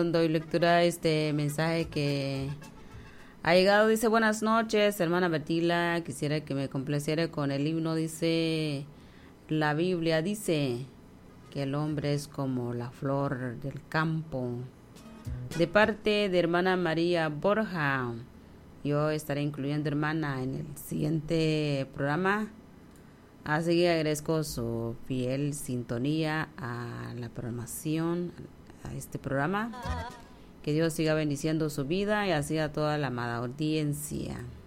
Doy lectura a este mensaje que ha llegado. Dice: buenas noches, hermana Betila. Quisiera que me complaciera con el himno. Dice: la Biblia dice que el hombre es como la flor del campo. De parte de hermana María Borja. Yo estaré incluyendo, hermana, en el siguiente programa. Así que agradezco su fiel sintonía a la programación, a este programa. Que Dios siga bendiciendo su vida y así a toda la amada audiencia.